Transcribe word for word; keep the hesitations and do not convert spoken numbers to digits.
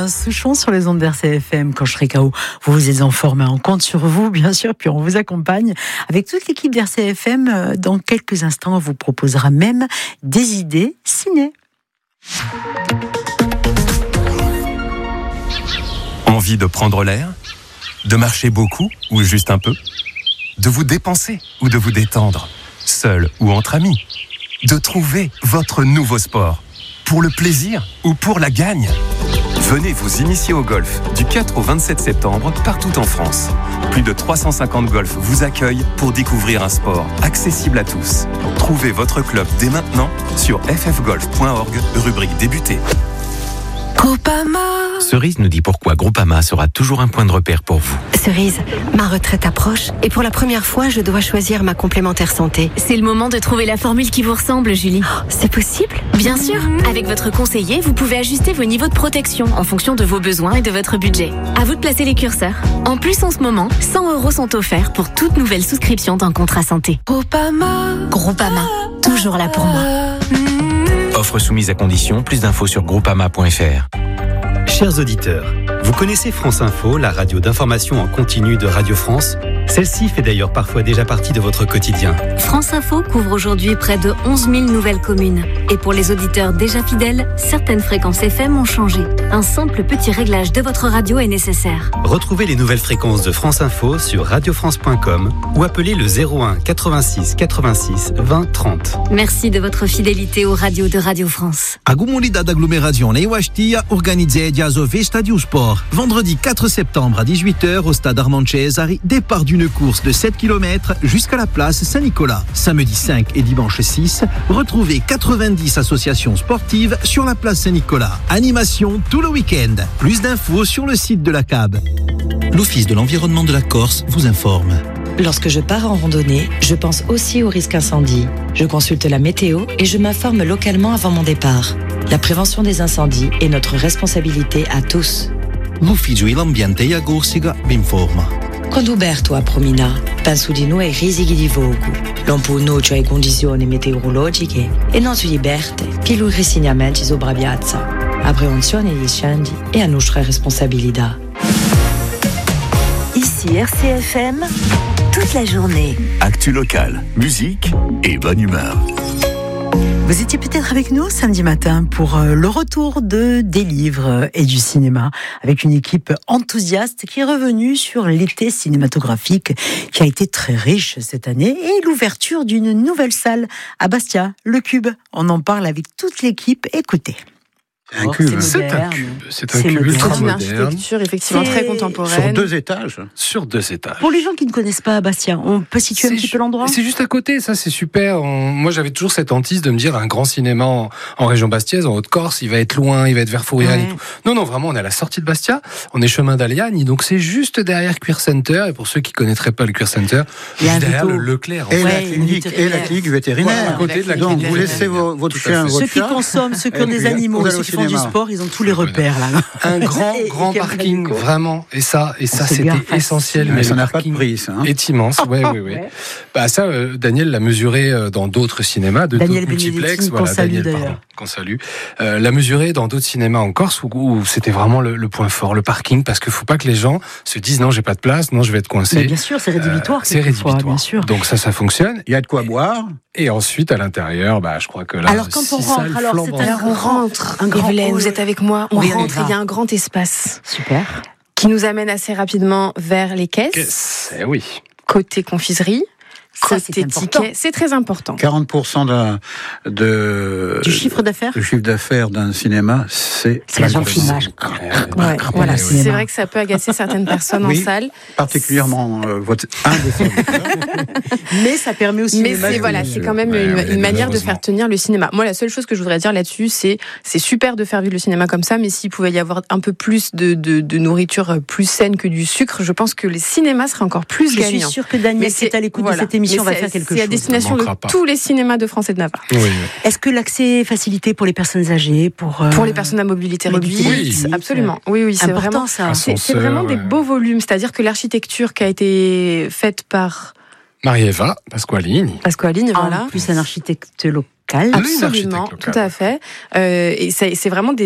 Alain Souchon sur les ondes d'R C F M. Quand je serai K O, vous vous êtes en forme, on compte sur vous, bien sûr, puis on vous accompagne avec toute l'équipe d'R C F M. Dans quelques instants, on vous proposera même des idées ciné. Envie de prendre l'air ? De marcher beaucoup ou juste un peu ? De vous dépenser ou de vous détendre ? Seul ou entre amis ? De trouver votre nouveau sport ? Pour le plaisir ou pour la gagne ? Venez vous initier au golf du quatre au vingt-sept septembre partout en France. Plus de trois cent cinquante golfs vous accueillent pour découvrir un sport accessible à tous. Trouvez votre club dès maintenant sur f f golf point org, rubrique débuter. Groupama. Cerise nous dit pourquoi Groupama sera toujours un point de repère pour vous. Cerise, ma retraite approche et pour la première fois, je dois choisir ma complémentaire santé. C'est le moment de trouver la formule qui vous ressemble, Julie. Oh, c'est possible ? Bien sûr, avec votre conseiller, vous pouvez ajuster vos niveaux de protection en fonction de vos besoins et de votre budget. À vous de placer les curseurs. En plus, en ce moment, cent euros sont offerts pour toute nouvelle souscription d'un contrat santé. Groupama. Groupama, toujours là pour moi. Offre soumise à condition, plus d'infos sur groupama point f r. Chers auditeurs, vous connaissez France Info, la radio d'information en continu de Radio France ? Celle-ci fait d'ailleurs parfois déjà partie de votre quotidien. France Info couvre aujourd'hui près de onze mille nouvelles communes. Et pour les auditeurs déjà fidèles, certaines fréquences F M ont changé. Un simple petit réglage de votre radio est nécessaire. Retrouvez les nouvelles fréquences de France Info sur radio france point com ou appelez le zéro un quatre-vingt-six quatre-vingt-six vingt trente. Merci de votre fidélité aux radios de Radio France. A comunidade agglomerazione Iwastia organizzé Diazove Stadio Sport. Vendredi quatre septembre à dix-huit heures au stade Armand Cesari, départ d'une course de sept kilomètres jusqu'à la place Saint-Nicolas. Samedi cinq et dimanche six, retrouvez quatre-vingt-dix associations sportives sur la place Saint-Nicolas. Animation tout le week-end. Plus d'infos sur le site de la C A B. L'Office de l'environnement de la Corse vous informe. Lorsque je pars en randonnée, je pense aussi au risque incendie. Je consulte la météo et je m'informe localement avant mon départ. La prévention des incendies est notre responsabilité à tous. L'Ufficio e l'ambiente e a Corsica vi informa. Quando Uberto a promina, penso di noi ai rischi di vogo. Non può nuocere alle condizioni meteorologiche e non si liberte che lui resignamenti sopra piazza. A prevenzione degli incendi è a nostra responsabilità. Ici R C F M, toute la journée. Actu locale, musique et bonne humeur. Vous étiez peut-être avec nous samedi matin pour le retour de des livres et du cinéma avec une équipe enthousiaste qui est revenue sur l'été cinématographique qui a été très riche cette année et l'ouverture d'une nouvelle salle à Bastia, le Cube. On en parle avec toute l'équipe. Écoutez. Un cube. C'est un cube. C'est un cube ultra moderne. C'est une architecture effectivement C'est... très contemporaine. Sur deux étages. Sur deux étages. Pour les gens qui ne connaissent pas Bastia, on peut situer c'est un petit peu l'endroit ? C'est juste à côté, ça c'est super. On... Moi j'avais toujours cette hantise de me dire un grand cinéma en, en région bastiaise, en Haute-Corse, il va être loin, il va être vers Fouriane. Ouais. Non, non, vraiment, on est à la sortie de Bastia, on est chemin d'Aliani, donc c'est juste derrière Queer Center. Et pour ceux qui ne connaîtraient pas le Queer Center, juste derrière le Leclerc. Et, ouais, la clinique, et la clinique vétérinaire. Voilà, à côté de la donc clinique vous laissez vos, votre chien, votre chat. Ceux chat, qui consomment, ceux qui ont des animaux, ceux qui font du sport, ils ont tous les repères là. Un grand, grand parking, vraiment. Et ça, et ça, c'était essentiel. Mais ça n'a pas de prix, ça. Hein. Est immense. Ouais, ouais, ouais. ouais. Bah ça, euh, Daniel l'a mesuré dans d'autres cinémas, de Daniel d'autres multiplex. Voilà, Daniel, salue, pardon, qu'on salue. Euh, l'a mesuré dans d'autres cinémas en Corse où, où c'était vraiment le, le point fort, le parking, parce qu'il faut pas que les gens se disent non, j'ai pas de place, non, je vais être coincé. Mais bien sûr, c'est rédhibitoire. Euh, c'est rédhibitoire. Fois, bien sûr. Donc ça, ça fonctionne. Il y a de quoi boire. Et ensuite, à l'intérieur, bah, je crois que là, alors quand on rentre, alors c'est un alors on rentre, un grand Evelyne, vous êtes avec moi, on oui, rentre, il y a un grand espace. Super. Qui nous amène assez rapidement vers les caisses. Caisse, eh oui. Côté confiserie. Ça, c'est ticket, c'est très important. quarante pour cent de, de, du chiffre d'affaires. Le chiffre d'affaires d'un cinéma, c'est la gentilage. Ouais, voilà. C'est vrai que ça peut agacer certaines personnes oui, en salle. Particulièrement euh, votre un des Mais ça permet aussi. Mais c'est voilà, c'est quand même ouais, une, ouais, une manière de faire tenir le cinéma. Moi, la seule chose que je voudrais dire là-dessus, c'est c'est super de faire vivre le cinéma comme ça, mais s'il pouvait y avoir un peu plus de, de, de nourriture plus saine que du sucre, je pense que les cinémas seraient encore plus je gagnants. Je suis sûre que Daniel, c'est à l'écoute voilà. de cette émission. On va faire quelque chose. C'est à destination de pas. tous les cinémas de France et de Navarre. Oui, oui. Est-ce que l'accès est facilité pour les personnes âgées, pour euh... pour les personnes à mobilité réduite, oui. absolument. Oui, oui, c'est important, vraiment ça. C'est, c'est vraiment ouais. des beaux volumes. C'est-à-dire que l'architecture qui a été faite par Marie-Eva Pasqualini. Pasqualini, voilà. En plus, un architecte local. Absolument, tout à fait. Euh, et c'est, c'est vraiment des